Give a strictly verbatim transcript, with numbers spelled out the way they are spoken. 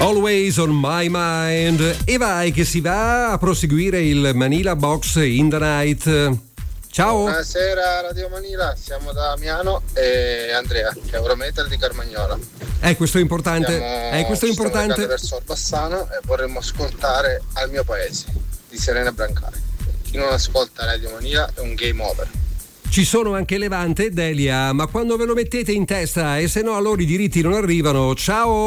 Always on my mind. E vai che si va a proseguire il Manila Box in the Night. Ciao. Buonasera Radio Manila, siamo da Miano e Andrea, che è Eurometal di Carmagnola. Eh, questo è importante. Siamo, eh, questo è ci stiamo importante. recando verso Orbassano e vorremmo ascoltare Al mio paese di Serena Brancale. Chi non ascolta Radio Manila è un game over. Ci sono anche Levante e Delia, ma quando ve lo mettete in testa e se no allora i diritti non arrivano. Ciao.